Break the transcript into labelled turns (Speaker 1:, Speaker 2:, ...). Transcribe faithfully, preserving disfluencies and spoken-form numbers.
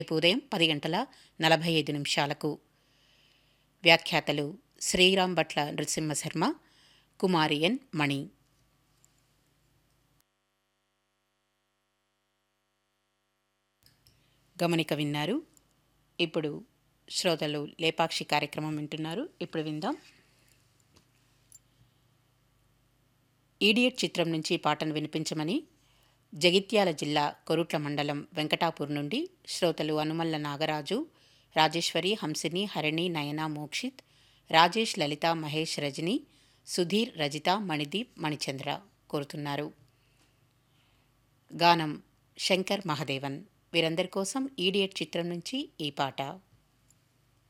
Speaker 1: రేపు ఉదయం పది గంటల నలభై ఐదు నిమిషాలకు. వ్యాఖ్యాతలు శ్రీరామ్ భట్ల నృసింహశర్మ, కుమారి ఎన్ మణి. గమనిక విన్నారు. ఇప్పుడు శ్రోతలు లేపాక్షి కార్యక్రమం వింటున్నారు. ఇప్పుడు విందాం. ఈడియట్ చిత్రం నుంచి పాటను వినిపించమని జగిత్యాల జిల్లా కొరుట్ల మండలం వెంకటాపూర్ నుండి శ్రోతలు అనుమల్ల నాగరాజు, రాజేశ్వరి, హంసిని, హరిణి, నయన, మోక్షిత్, రాజేష్, లలిత, మహేష్, రజని, సుధీర్, రజిత, మణిదీప్, మణిచంద్ర కోరుతున్నారు. గానం శంకర్ మహదేవన్. వీరందరి కోసం ఈడియట్ చిత్రం నుంచి ఈ పాట.